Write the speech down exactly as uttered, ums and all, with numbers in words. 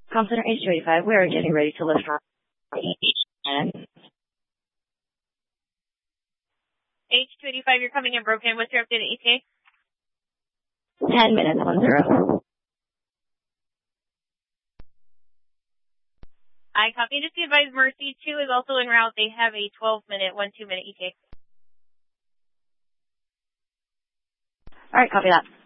Com Center H two eighty-five, we are getting ready to lift from H two eighty-five, you're coming in broken. What's your updated E T A? ten minutes, one zero. I copy. Just be advised, Mercy two is also en route. They have a twelve minute, one two minute E T A. Alright, copy that.